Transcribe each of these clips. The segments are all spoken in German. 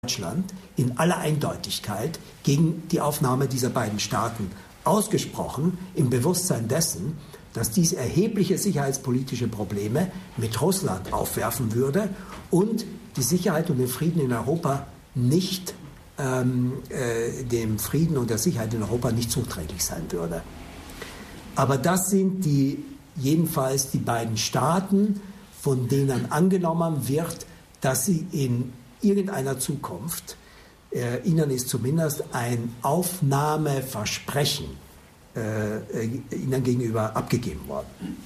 Deutschland in aller Eindeutigkeit gegen die Aufnahme dieser beiden Staaten ausgesprochen, im Bewusstsein dessen, dass dies erhebliche sicherheitspolitische Probleme mit Russland aufwerfen würde und die Sicherheit und den Frieden in Europa nicht, dem Frieden und der Sicherheit in Europa nicht zuträglich sein würde. Aber das sind jedenfalls die beiden Staaten, von denen angenommen wird, dass sie in irgendeiner Zukunft, ihnen ist zumindest ein Aufnahmeversprechen ihnen gegenüber abgegeben worden.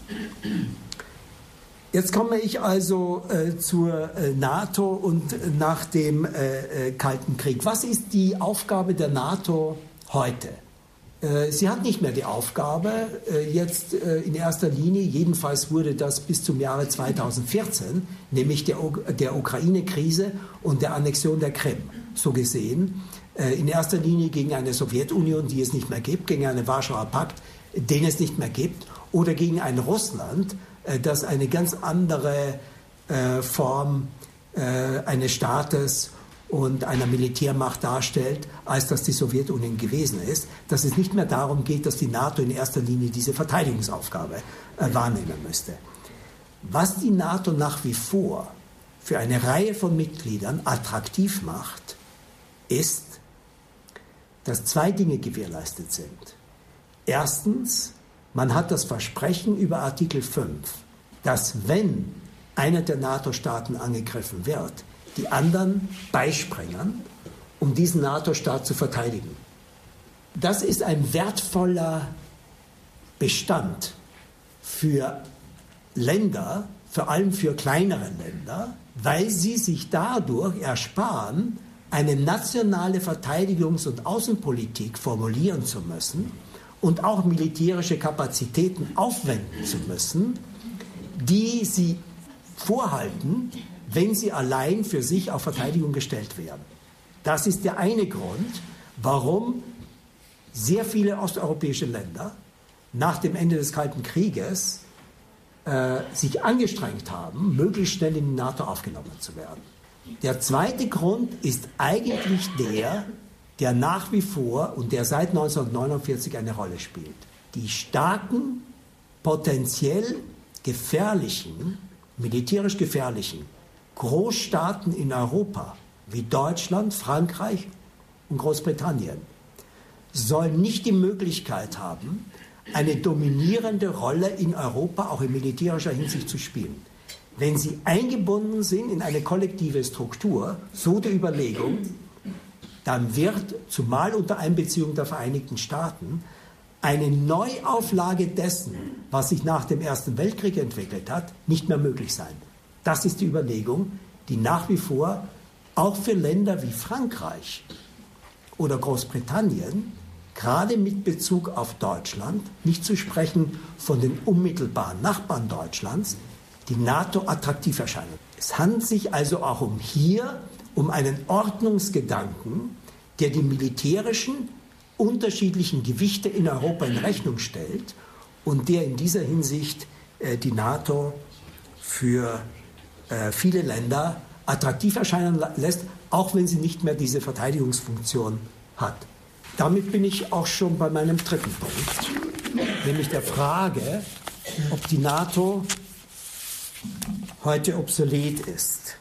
Jetzt komme ich also zur NATO und nach dem Kalten Krieg. Was ist die Aufgabe der NATO heute? Sie hat nicht mehr die Aufgabe, jetzt in erster Linie, jedenfalls wurde das bis zum Jahre 2014, nämlich der Ukraine-Krise und der Annexion der Krim, so gesehen, in erster Linie gegen eine Sowjetunion, die es nicht mehr gibt, gegen einen Warschauer Pakt, den es nicht mehr gibt, oder gegen ein Russland, das eine ganz andere Form eines Staates und einer Militärmacht darstellt, als das die Sowjetunion gewesen ist, dass es nicht mehr darum geht, dass die NATO in erster Linie diese Verteidigungsaufgabe wahrnehmen müsste. Was die NATO nach wie vor für eine Reihe von Mitgliedern attraktiv macht, ist, dass zwei Dinge gewährleistet sind. Erstens, man hat das Versprechen über Artikel 5, dass wenn einer der NATO-Staaten angegriffen wird, die anderen beispringen, um diesen NATO-Staat zu verteidigen. Das ist ein wertvoller Bestand für Länder, vor allem für kleinere Länder, weil sie sich dadurch ersparen, eine nationale Verteidigungs- und Außenpolitik formulieren zu müssen und auch militärische Kapazitäten aufwenden zu müssen, die sie vorhalten, wenn sie allein für sich auf Verteidigung gestellt werden. Das ist der eine Grund, warum sehr viele osteuropäische Länder nach dem Ende des Kalten Krieges sich angestrengt haben, möglichst schnell in die NATO aufgenommen zu werden. Der zweite Grund ist eigentlich der nach wie vor und der seit 1949 eine Rolle spielt. Die starken, potenziell gefährlichen, militärisch gefährlichen Großstaaten in Europa wie Deutschland, Frankreich und Großbritannien sollen nicht die Möglichkeit haben, eine dominierende Rolle in Europa auch in militärischer Hinsicht zu spielen. Wenn sie eingebunden sind in eine kollektive Struktur, so die Überlegung, dann wird, zumal unter Einbeziehung der Vereinigten Staaten, eine Neuauflage dessen, was sich nach dem Ersten Weltkrieg entwickelt hat, nicht mehr möglich sein. Das ist die Überlegung, die nach wie vor auch für Länder wie Frankreich oder Großbritannien, gerade mit Bezug auf Deutschland, nicht zu sprechen von den unmittelbaren Nachbarn Deutschlands, die NATO attraktiv erscheinen. Es handelt sich also auch um einen Ordnungsgedanken, der die militärischen unterschiedlichen Gewichte in Europa in Rechnung stellt und der in dieser Hinsicht die NATO für viele Länder attraktiv erscheinen lässt, auch wenn sie nicht mehr diese Verteidigungsfunktion hat. Damit bin ich auch schon bei meinem dritten Punkt, nämlich der Frage, ob die NATO heute obsolet ist.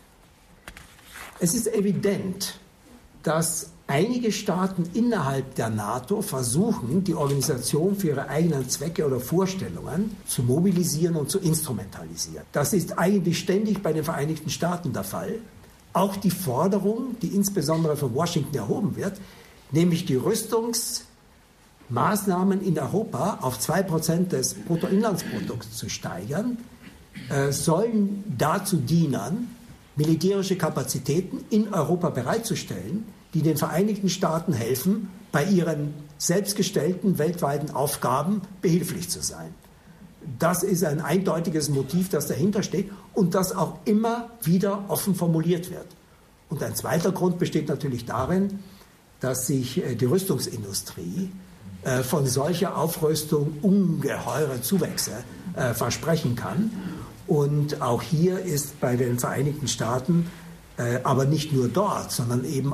Es ist evident, dass einige Staaten innerhalb der NATO versuchen, die Organisation für ihre eigenen Zwecke oder Vorstellungen zu mobilisieren und zu instrumentalisieren. Das ist eigentlich ständig bei den Vereinigten Staaten der Fall. Auch die Forderung, die insbesondere von Washington erhoben wird, nämlich die Rüstungsmaßnahmen in Europa auf 2% des Bruttoinlandsprodukts zu steigern, sollen dazu dienen, militärische Kapazitäten in Europa bereitzustellen, die den Vereinigten Staaten helfen, bei ihren selbstgestellten weltweiten Aufgaben behilflich zu sein. Das ist ein eindeutiges Motiv, das dahinter steht und das auch immer wieder offen formuliert wird. Und ein zweiter Grund besteht natürlich darin, dass sich die Rüstungsindustrie von solcher Aufrüstung ungeheure Zuwächse versprechen kann. Und auch hier ist bei den Vereinigten Staaten aber nicht nur dort, sondern eben